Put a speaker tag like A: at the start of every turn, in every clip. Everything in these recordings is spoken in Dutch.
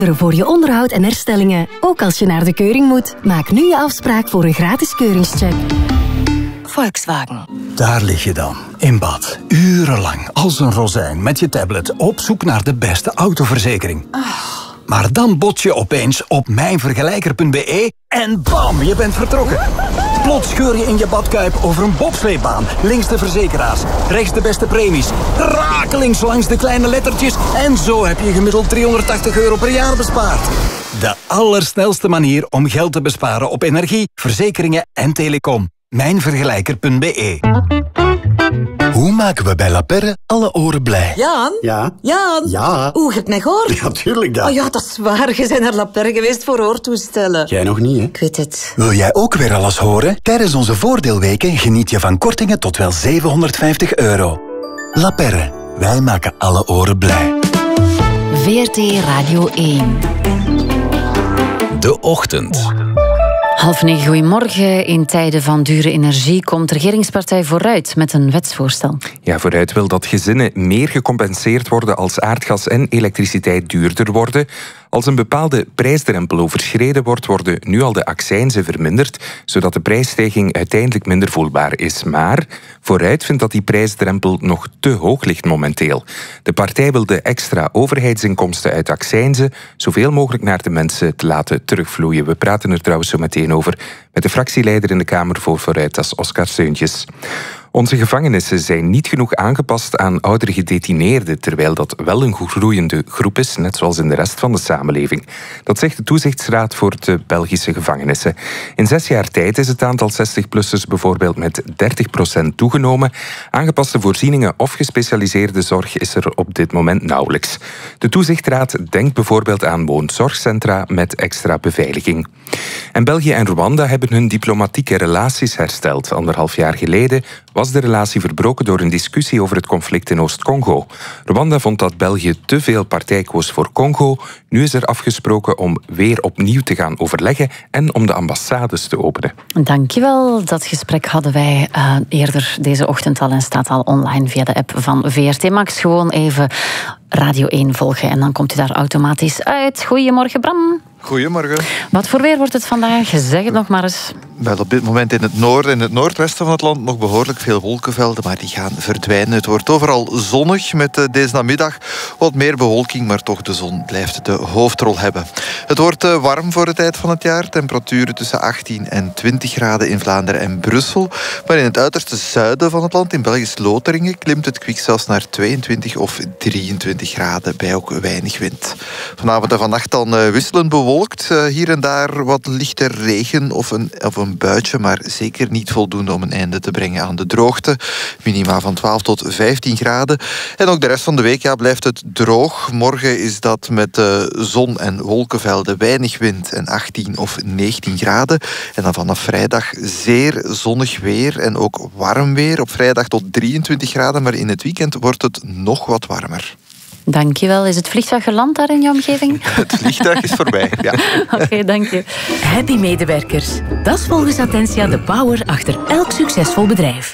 A: Voor je onderhoud en herstellingen, ook als je naar de keuring moet. Maak nu je afspraak voor een gratis keuringscheck. Volkswagen.
B: Daar lig je dan, in bad, urenlang, als een rozijn, met je tablet, op zoek naar de beste autoverzekering. Maar dan bots je opeens op mijnvergelijker.be en bam, je bent vertrokken. Plots scheur je in je badkuip over een bobsleebaan. Links de verzekeraars, rechts de beste premies. Rakelings langs de kleine lettertjes. En zo heb je gemiddeld €380 per jaar bespaard. De allersnelste manier om geld te besparen op energie, verzekeringen en telecom. Mijnvergelijker.be. Hoe maken we bij La Perre alle oren blij?
C: Jaan?
D: Ja?
C: Jaan?
D: Ja?
C: Oeh, je hebt mij gehoord?
D: Ja, tuurlijk dat.
C: Oh ja, dat is waar. Je bent naar La Perre geweest voor oortoestellen.
D: Jij nog niet, hè?
C: Ik weet het.
B: Wil jij ook weer alles horen? Tijdens onze voordeelweken geniet je van kortingen tot wel €750. La Perre. Wij maken alle oren blij.
A: VRT Radio 1.
E: De Ochtend.
F: 8:30, goedemorgen. In tijden van dure energie komt regeringspartij Vooruit met een wetsvoorstel.
G: Ja, Vooruit wil dat gezinnen meer gecompenseerd worden als aardgas en elektriciteit duurder worden. Als een bepaalde prijsdrempel overschreden wordt, worden nu al de accijnzen verminderd, zodat de prijsstijging uiteindelijk minder voelbaar is. Maar Vooruit vindt dat die prijsdrempel nog te hoog ligt momenteel. De partij wil de extra overheidsinkomsten uit accijnzen zoveel mogelijk naar de mensen te laten terugvloeien. We praten er trouwens zo meteen over met de fractieleider in de Kamer voor Vooruit, dat is Oscar Seuntjes. Onze gevangenissen zijn niet genoeg aangepast aan oudere gedetineerden, terwijl dat wel een groeiende groep is, net zoals in de rest van de samenleving. Dat zegt de Toezichtsraad voor de Belgische gevangenissen. In 6 jaar tijd is het aantal 60-plussers bijvoorbeeld met 30% toegenomen. Aangepaste voorzieningen of gespecialiseerde zorg is er op dit moment nauwelijks. De Toezichtsraad denkt bijvoorbeeld aan woonzorgcentra met extra beveiliging. En België en Rwanda hebben hun diplomatieke relaties hersteld. 1,5 jaar geleden was de relatie verbroken door een discussie over het conflict in Oost-Congo. Rwanda vond dat België te veel partij koos voor Congo. Nu is er afgesproken om weer opnieuw te gaan overleggen en om de ambassades te openen.
F: Dankjewel. Dat gesprek hadden wij eerder deze ochtend al en staat al online via de app van VRT Max. Gewoon even Radio 1 volgen en dan komt u daar automatisch uit. Goedemorgen, Bram.
H: Goedemorgen.
F: Wat voor weer wordt het vandaag? Zeg het nog maar eens.
H: Wel, op dit moment in het noorden en het noordwesten van het land nog behoorlijk veel wolkenvelden, maar die gaan verdwijnen. Het wordt overal zonnig met deze namiddag wat meer bewolking, maar toch de zon blijft de hoofdrol hebben. Het wordt warm voor de tijd van het jaar. Temperaturen tussen 18 en 20 graden in Vlaanderen en Brussel. Maar in het uiterste zuiden van het land, in Belgisch Lotharingen, klimt het kwik zelfs naar 22 of 23 graden, bij ook weinig wind. Vanavond en vannacht dan wisselend bewolkt. Hier en daar wat lichte regen of een buitje, maar zeker niet voldoende om een einde te brengen aan de droogte. Minima van 12 tot 15 graden. En ook de rest van de week blijft het droog. Morgen is dat met zon en wolkenvelden, weinig wind en 18 of 19 graden. En dan vanaf vrijdag zeer zonnig weer en ook warm weer. Op vrijdag tot 23 graden, maar in het weekend wordt het nog wat warmer.
F: Dankjewel. Is het vliegtuig geland daar in je omgeving?
H: Het vliegtuig is voorbij, ja.
F: Oké, dank je.
A: Happy medewerkers. Dat is volgens Attentia de power achter elk succesvol bedrijf.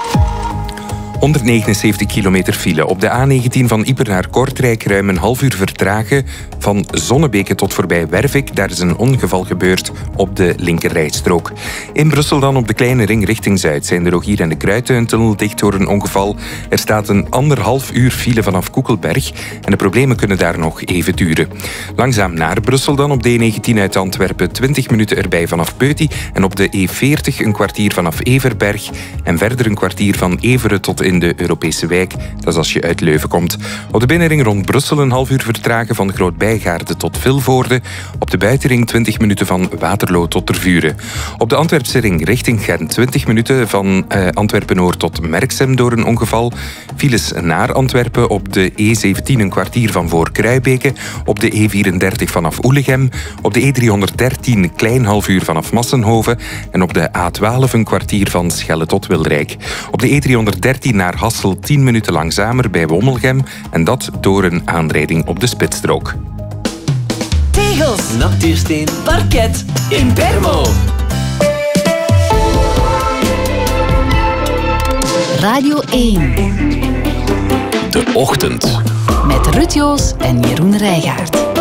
G: 179 kilometer file. Op de A19 van Ieper naar Kortrijk ruim een half uur vertragen. Van Zonnebeke tot voorbij Wervik. Daar is een ongeval gebeurd op de linkerrijstrook. In Brussel dan op de kleine ring richting Zuid zijn de Rogier en de Kruidtuintunnel dicht door een ongeval. Er staat een 1,5 uur file vanaf Koekelberg. En de problemen kunnen daar nog even duren. Langzaam naar Brussel dan op de E19 uit Antwerpen. 20 minuten erbij vanaf Peuty. En op de E40 een kwartier vanaf Everberg. En verder een kwartier van Everen tot in de Europese wijk. Dat is als je uit Leuven komt. Op de binnenring rond Brussel een half uur vertragen van Groot-Bijgaarde tot Vilvoorde. Op de buitenring 20 minuten van Waterloo tot Tervuren. Op de Antwerpse ring richting Gent 20 minuten van Antwerpen-Noord tot Merksem door een ongeval. Files naar Antwerpen op de E17 een kwartier van voor Kruibeke. Op de E34 vanaf Oelegem. Op de E313 een klein half uur vanaf Massenhoven. En op de A12 een kwartier van Schelle tot Wilrijk. Op de E313 naar Hassel 10 minuten langzamer bij Wommelgem. En dat door een aanrijding op de spitsstrook.
I: Tegels, natuursteen, parket, Impermo.
A: Radio 1.
E: De Ochtend.
A: Met Ruud Joos en Jeroen Rijgaard.